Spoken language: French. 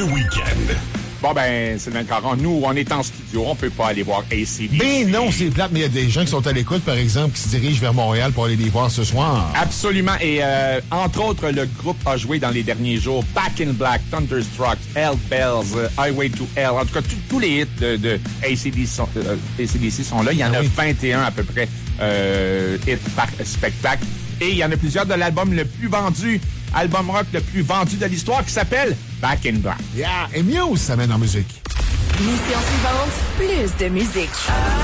le week-end. Bon, ben, Sylvain Caron, nous, on est en studio, on peut pas aller voir AC/DC. Mais non, c'est plate, mais il y a des gens qui sont à l'écoute, par exemple, qui se dirigent vers Montréal pour aller les voir ce soir. Absolument. Et entre autres, le groupe a joué dans les derniers jours Back in Black, Thunderstruck, Hell Bells, Highway to Hell. En tout cas, tous les hits de AC/DC sont là. Il y en a 21 à peu près hits par spectacle. Et il y en a plusieurs de l'album le plus vendu, album rock le plus vendu de l'histoire, qui s'appelle Back in Black. Yeah, et Muse s'amène en musique. Mission suivante, plus de musique.